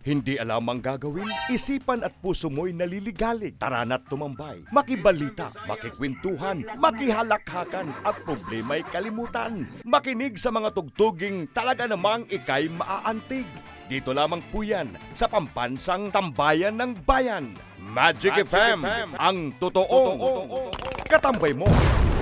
Hindi alam ang gagawin? Isipan at puso mo'y naliligalig. Tara na't tumambay. Makibalita, makikwentuhan, makihalakhakan at problema'y kalimutan. Makinig sa mga tugtuging talaga namang ika'y maaantig. Dito lamang po yan sa Pampansang Tambayan ng Bayan. Magic FM, ang totoong katambay mo.